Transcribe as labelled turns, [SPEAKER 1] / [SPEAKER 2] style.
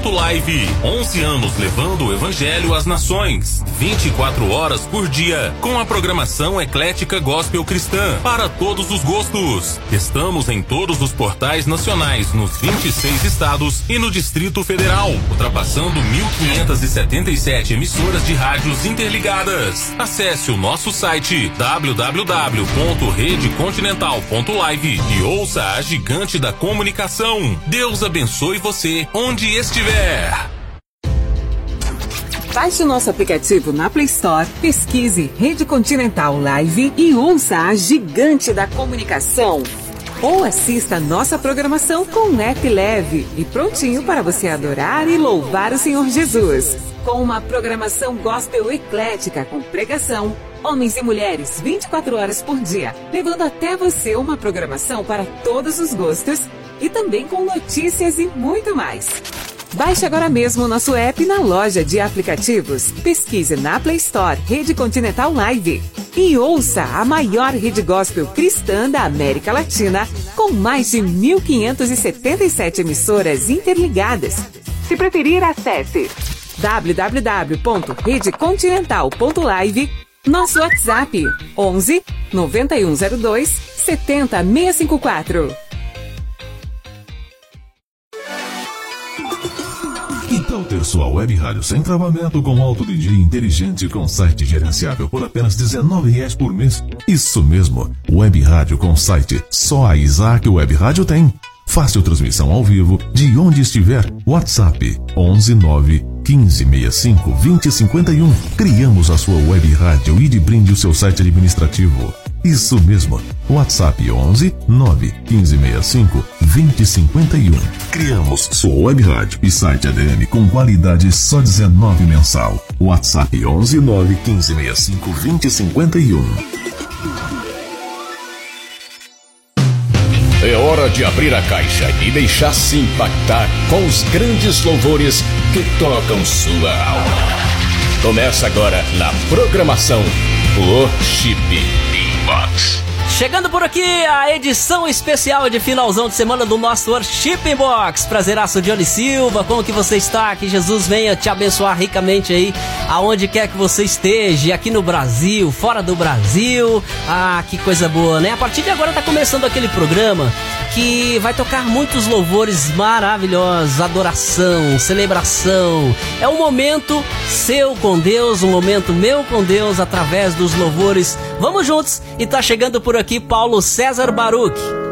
[SPEAKER 1] Live. 11 anos levando o evangelho às nações. 24 horas por dia, com a programação eclética gospel cristã para todos os gostos. Estamos em todos os portais nacionais, nos 26 estados e no Distrito Federal, ultrapassando 1.577 emissoras de rádios interligadas. Acesse o nosso site www.redecontinental.live e ouça a gigante da comunicação. Deus abençoe você onde estiver.
[SPEAKER 2] Baixe o nosso aplicativo na Play Store, pesquise Rede Continental Live e ouça a gigante da comunicação. Ou assista a nossa programação com um app leve e prontinho para você adorar e louvar o Senhor Jesus. Com uma programação gospel eclética com pregação, homens e mulheres 24 horas por dia, levando até você uma programação para todos os gostos e também com notícias e muito mais. Baixe agora mesmo o nosso app na loja de aplicativos. Pesquise na Play Store Rede Continental Live e ouça a maior rede gospel cristã da América Latina, com mais de 1.577 emissoras interligadas. Se preferir, acesse www.redecontinental.live, nosso WhatsApp 11 9102 70654.
[SPEAKER 3] Que tal ter sua web rádio sem travamento, com alto DJ inteligente, com site gerenciável por apenas R$19 por mês? Isso mesmo, web rádio com site. Só a Isaac Web Rádio tem. Fácil transmissão ao vivo de onde estiver. WhatsApp 119 1565 2051. Criamos a sua web rádio e de brinde o seu site administrativo. Isso mesmo, WhatsApp 11 9 1565 2051. Criamos sua web rádio e site ADM com qualidade só R$19 mensal. WhatsApp 11 9 1565 2051.
[SPEAKER 4] É hora de abrir a caixa e deixar-se impactar com os grandes louvores que tocam sua alma. Começa agora na programação Worship Inbox.
[SPEAKER 5] Chegando por aqui a edição especial de finalzão de semana do nosso Worship Inbox. Prazeraço, Johnny Silva, como que você está? Que Jesus venha te abençoar ricamente aí, aonde quer que você esteja, aqui no Brasil, fora do Brasil. Ah, que coisa boa, né? A partir de agora tá começando aquele programa que vai tocar muitos louvores maravilhosos, adoração, celebração. É um momento seu com Deus, um momento meu com Deus através dos louvores. Vamos juntos, e tá chegando por aqui Paulo César Baruch.